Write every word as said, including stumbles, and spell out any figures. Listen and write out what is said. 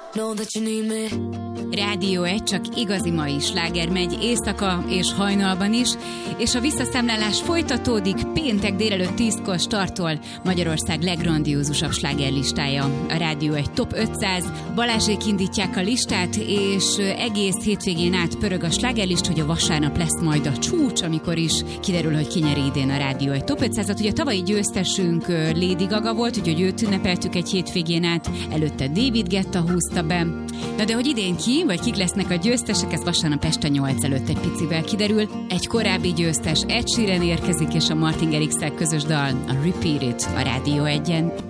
Know that you need me. Rádió egy, csak igazi mai sláger megy éjszaka és hajnalban is, és a visszaszámlálás folytatódik. Péntek délelőtt tízkor startol Magyarország leggrandiózusabb slágerlistája, a Rádió egy Top ötszáz. Balázsék indítják a listát, és egész hétvégén át pörög a slágerlist, hogy a vasárnap lesz majd a csúcs, amikor is kiderül, hogy ki nyeri idén a Rádió egy Top ötszázat. Ugye a tavalyi győztesünk Lady Gaga volt, úgyhogy őt ünnepeltük egy hétvégén át, előtte David Guetta húzta be. Na de hogy idén ki, vagy kik lesznek a győztesek, ez vasárnap este nyolc előtt egy picivel kiderül. Egy korábbi győztes Ed Sheeran érkezik, és a Martin Garrixsel közös dal, a Repeat It a Rádió egyen.